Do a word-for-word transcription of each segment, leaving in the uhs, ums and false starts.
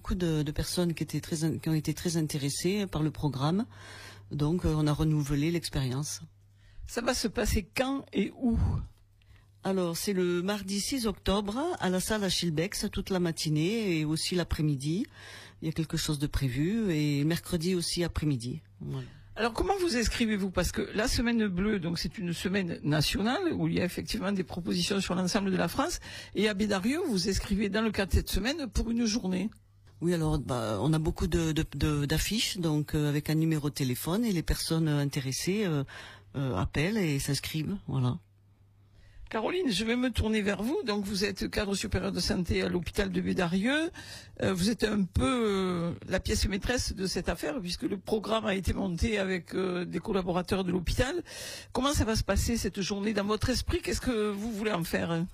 beaucoup de, de personnes qui étaient très, qui ont été très intéressées par le programme. Donc, on a renouvelé l'expérience. Ça va se passer quand et où? Alors, c'est le mardi six octobre à la salle Achillebex, toute la matinée et aussi l'après-midi. Il y a quelque chose de prévu et mercredi aussi après-midi. Voilà. Alors, comment vous inscrivez-vous? Parce que la Semaine Bleue, donc c'est une semaine nationale où il y a effectivement des propositions sur l'ensemble de la France. Et à Bédarieux, vous vous inscrivez dans le cadre de cette semaine pour une journée. Oui, alors bah, on a beaucoup de, de, de, d'affiches, donc euh, avec un numéro de téléphone et les personnes intéressées euh, euh, appellent et s'inscrivent. Voilà. Caroline, je vais me tourner vers vous. Donc, vous êtes cadre supérieur de santé à l'hôpital de Bédarieux. Euh, vous êtes un peu euh, la pièce maîtresse de cette affaire, puisque le programme a été monté avec euh, des collaborateurs de l'hôpital. Comment ça va se passer cette journée dans votre esprit? Qu'est-ce que vous voulez en faire?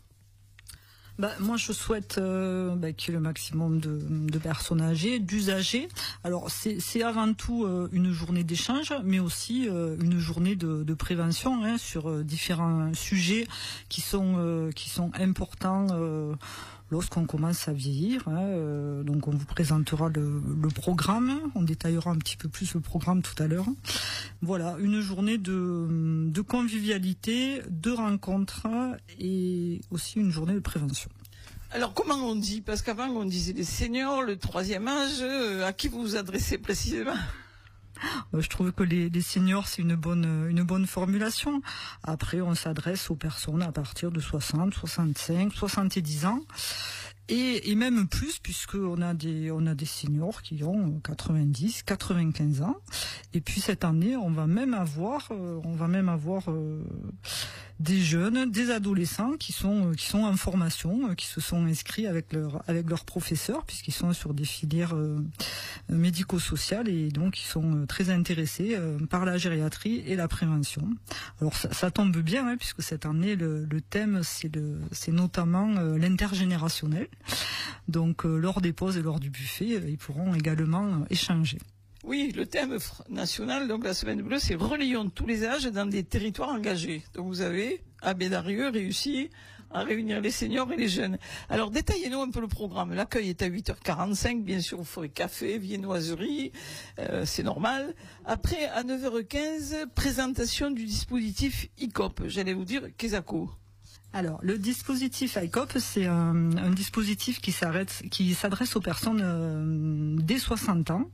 Bah, moi, je souhaite euh, bah, qu'il y ait le maximum de, de personnes âgées, d'usagers. Alors, c'est, c'est avant tout euh, une journée d'échange, mais aussi euh, une journée de, de prévention hein, sur euh, différents sujets qui sont euh, qui sont importants euh, lorsqu'on commence à vieillir. Hein. Euh, donc, on vous présentera le, le programme. On détaillera un petit peu plus le programme tout à l'heure. Voilà, une journée de, de convivialité, de rencontres et aussi une journée de prévention. Alors comment on dit? Parce qu'avant on disait les seniors, le troisième âge, euh, à qui vous vous adressez précisément? Je trouve que les, les seniors c'est une bonne une bonne formulation. Après on s'adresse aux personnes à partir de soixante, soixante-cinq, soixante-dix ans. Et, et même plus, puisque on a des on a des seniors qui ont quatre-vingt-dix, quatre-vingt-quinze ans. Et puis cette année, on va même avoir euh, on va même avoir euh, des jeunes, des adolescents qui sont qui sont en formation, euh, qui se sont inscrits avec leur avec leurs professeurs, puisqu'ils sont sur des filières euh, médico-sociales et donc ils sont euh, très intéressés euh, par la gériatrie et la prévention. Alors ça, ça tombe bien, hein, puisque cette année le, le thème c'est le c'est notamment euh, l'intergénérationnel. Donc euh, lors des pauses et lors du buffet, euh, ils pourront également euh, échanger. Oui, le thème national, donc la Semaine Bleue, c'est relayons tous les âges dans des territoires engagés. Donc vous avez, à Bédarieux, réussi à réunir les seniors et les jeunes. Alors détaillez-nous un peu le programme. L'accueil est à huit heures quarante-cinq, bien sûr, vous ferez café, viennoiserie, euh, c'est normal. Après, à neuf heures quinze, présentation du dispositif I C O P. J'allais vous dire, Kesako. Alors, le dispositif I C O P, c'est un, un dispositif qui s'arrête, qui s'adresse aux personnes euh, dès soixante ans.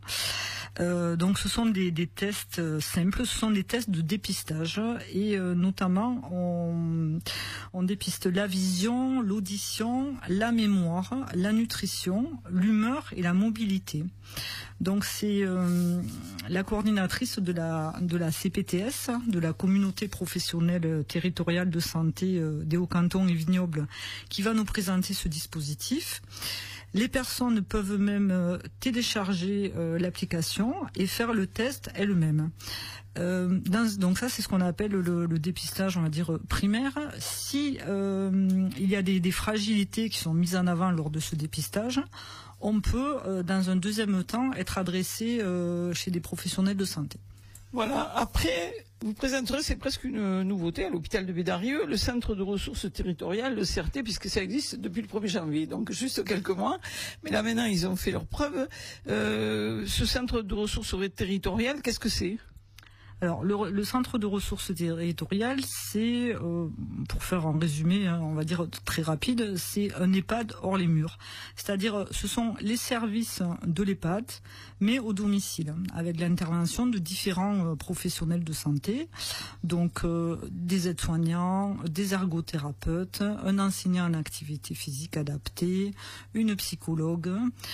Euh, donc, ce sont des, des tests simples, ce sont des tests de dépistage et euh, notamment on, on dépiste la vision, l'audition, la mémoire, la nutrition, l'humeur et la mobilité. Donc, c'est euh, la coordinatrice de la de la C P T S, de la communauté professionnelle territoriale de santé euh, des Hauts-Cantons et Vignobles, qui va nous présenter ce dispositif. Les personnes peuvent même euh, télécharger euh, l'application et faire le test elles-mêmes. Euh, dans, donc ça, c'est ce qu'on appelle le, le dépistage, on va dire, primaire. Si euh, il y a des, des fragilités qui sont mises en avant lors de ce dépistage, on peut, euh, dans un deuxième temps, être adressé euh, chez des professionnels de santé. Voilà, après, vous présenterez, c'est presque une nouveauté à l'hôpital de Bédarieux, le centre de ressources territoriales, le C R T, puisque ça existe depuis le premier janvier, donc juste quelques mois. Mais là maintenant, ils ont fait leurs preuves. Euh, ce centre de ressources territoriales, qu'est-ce que c'est ? Alors, le, le centre de ressources territoriales, c'est, euh, pour faire un résumé, hein, on va dire très rapide, c'est un EHPAD hors les murs. C'est-à-dire, ce sont les services de l'EHPAD, mais au domicile, avec l'intervention de différents euh, professionnels de santé, donc euh, des aides-soignants, des ergothérapeutes, un enseignant en activité physique adaptée, une psychologue.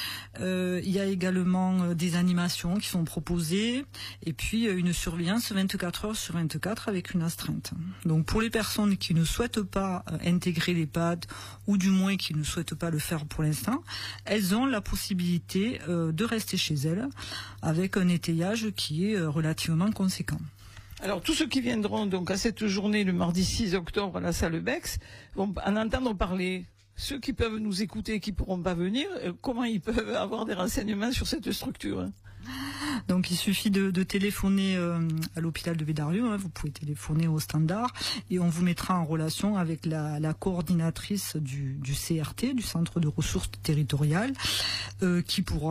Euh, il y a également euh, des animations qui sont proposées, et puis euh, une surveillance vingt-quatre heures sur vingt-quatre avec une astreinte. Donc pour les personnes qui ne souhaitent pas euh, intégrer l'EHPAD ou du moins qui ne souhaitent pas le faire pour l'instant, elles ont la possibilité euh, de rester chez elles avec un étayage qui est euh, relativement conséquent. Alors tous ceux qui viendront donc à cette journée le mardi six octobre à la salle Bex vont en entendre parler. Ceux qui peuvent nous écouter et qui pourront pas venir, euh, comment ils peuvent avoir des renseignements sur cette structure ? Donc il suffit de, de téléphoner euh, à l'hôpital de Bédarieux, hein, vous pouvez téléphoner au standard et on vous mettra en relation avec la, la coordinatrice du, du C R T, du centre de ressources territoriales, euh, qui pourra